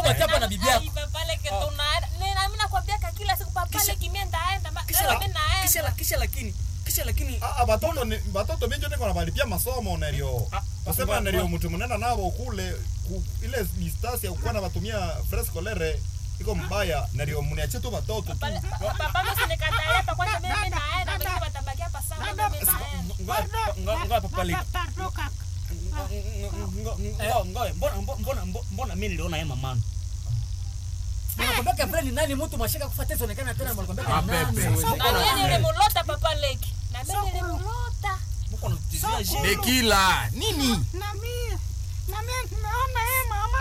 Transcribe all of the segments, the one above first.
baki hapa na bibi yako. Papa leke tunaenda. Mimi nakwambia kila siku papa leke mimi ndaenda. Kisha lakini batoto benjo niko na balipia masomo nario. Wasema nario mtu mnena nao kule ile distance ya kuwa na batumia fresco scolaire iko mbaya nario mniache tu batoto. Papa msinikatae hapa kwanza mimi naenda mimi batabaki hapa sawa na mimi naenda. Ngoja papa leke. Mbona mimi niliona yeye mamano. Nakwambia friend nani mtu mashaka kufuata onekana tena nakwambia nani. Na mimi nilimlota papa leke. Na mimi nilimlota. Mko natizia je? Dekila, nini? Na mimi naona mama.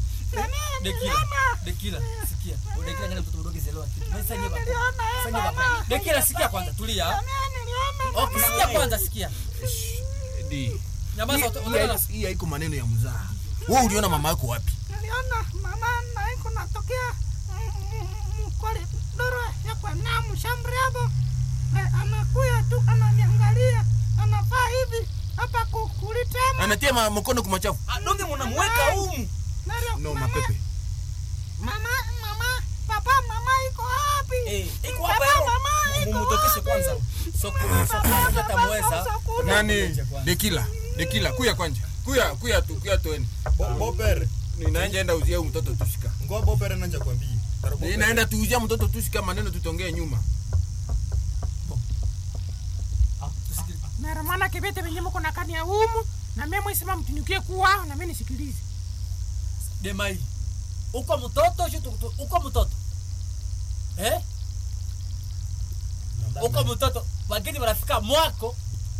Dekila, sikia. Dekila ngana mtoto mdogo zelewa kitu. Sasa nyeba. Fanya baba. Dekila sikia kwanza tulia. Okay, sikia kwanza sikia. Di. Nyamaza utaona hii haiko maneno ya mzaha. Wewe uliona mama yako wapi? Niliona mama na iko natokea kwa doro ya kwa namu shambre hapo. Anakuya tu ananiangalia. Anafaa hivi hapa kulitema. Anatia mkono kumachafu. Donge mnamweka humu. No mapepe. Mama, papa mama iko wapi? Iko hapa hiyo. Mumtokeshe kwanza. Soko tamweza. Nani? Dekila, kuya kwanja. Kuya toeni. Boper, ninaenda uzia mtoto tushika. Ngoa Boper nanja kwambia. Ninaenda tuuzia mtoto tushika maneno tutongee nyuma. Mara maana kibete benye mko na kani ya humu na mimi mwisema mtunikie kuwa na mimi nisikilize. Demai. Uko mtoto uko mtoto. Uko mtoto. Wageni wanafika mwako.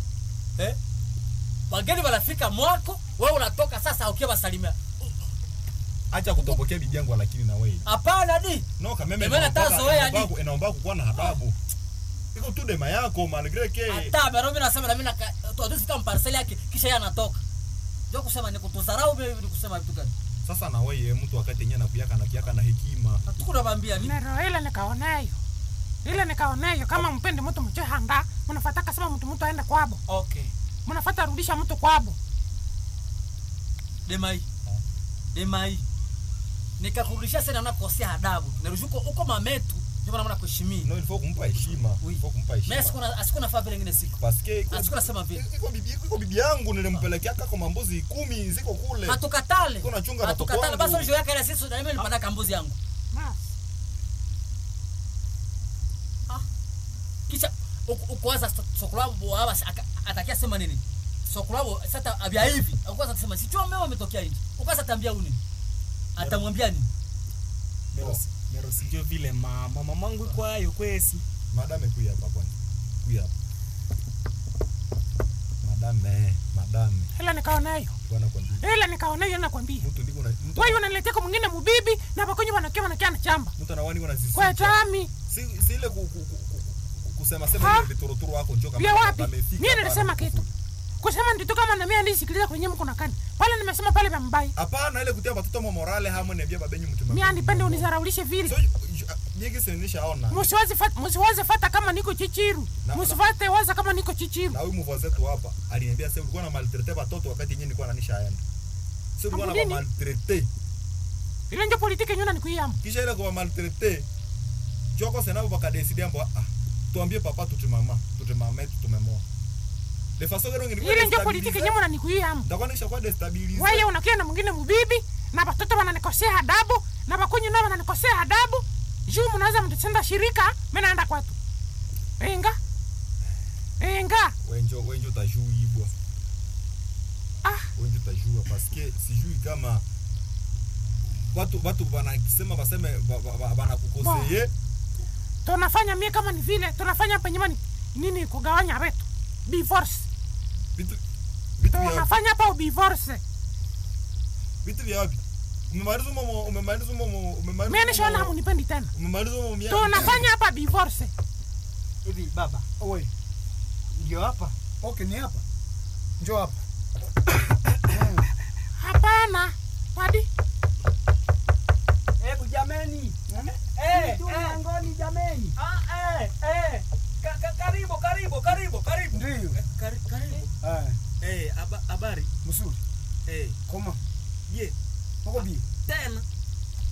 Wageni wanafika mwako, wewe unatoka sasa ukiwa salimia. Acha kutopokea bibi yangu lakini na wewe. Hapana di. No kama mimi inaomba kuwa na adabu. Iko tu dema yako malgré que hata bado nasema na mimi tuadusika mparcel yake kisha yeye anatoka. Ndio kusema ni kutudharau mimi ni kusema vitu gani? Sasa na wewe mtu wakati yenyewe anakuiaka na hekima. Hatukunamwambia nini? Na ile nikaonayo kama mpende mtu mche handa, mnafuata sema mtu aende kwabo. Okay. Mnafuata rudisha mtu kwabo. Demai. Nikakurudisha sana na kukosea adabu. Narushuko uko mametu. Ndio maana kuheshimia. No, ilifo kumpa heshima. Mimi asikuna faa vile ngine siku. Paske asikuna sema vile. Iko bibi yangu nilimpelekea kwa mambuzi 10 ziko kule. Hatukatale. Kuna chunga watoto. Hatukatale basi unajua yake ile sisi na mimi nilipanda kambuzi yangu. Kisha ukwaza sokulabo hapa atakia sema nini? Sokulabo sasa abia hivi. Ukwaza kusema si chua mmewa umetokea hivi. Ukwaza tambia uni. Atamwambia nini? Mero sio vile mama mangu kwa hiyo kwesi. Madame kuya hapa kwanza. Kuya hapa. Madame. Hela nikaonayo. Bwana kwambia. Hela nikaonayo nakwambia. Mtu ndiko na wewe unaniletea kwa mwingine mubibi na bakonyo wanakia na chamba. Mtu na wani wanazisi. Kwa tami. Si ile kusema ile vitorotoro wako njoo kama wamefika. Mimi nilisema kitu. Kusema ndito kama na mimi ndisikiliza kwenye mko na kani. Pale nimesema pale mbai. Hapana ile kutia watoto morale hamu niambia babenyu mtu mama. Mimi anipende unizaraulishe vile. So nyingi sinishaona. Msiwaze fata kama niko chichiru. Msifuate waza kama niko chichiru. Na huyu mvoze tu hapa aliniambia sasa ulikuwa na maltraiter watoto wakati yenyewe nilikuwa nanisha aenda. Sio ulikuwa na maltraiter. Ile ndio politiki nyona nikuiamu. Kisha ile kwa maltraiter. Joko senabo baka decide ambo tuambie papa tutumama tumemoa. De façon que ile ndio politiki nyona nikuiamu. Ndakwanisha kwa destabilize. Wewe unakia na mwingine mubibi na watoto wananikosea adabu na bakonyo nao wananikosea adabu. Juu mnaweza mtenda shirika mimi naenda kwetu. Enga. Wenjo tajuibwa. Wenjo tajua parce que sijui kama watu wanasema baseme banakukoseye. Tunafanya mimi kama ni vile tunafanya hapa nyumbani nini kugawanya wetu. Divorce. Vitu tunafanya hapa divorce. Vitu vya wapi? Umemaliza mimi nishaona hamunipendi tena. Umemaliza mimi. Tunafanya hapa divorce. Hivi baba, oi. Ndio hapa. Okay, ni hapa. Njoo hapa. Hapana. Wadi. Hebu jameni. Ngoni jameni. Karibu. Ndio. Karibu. Habari. Mzuri. Koma.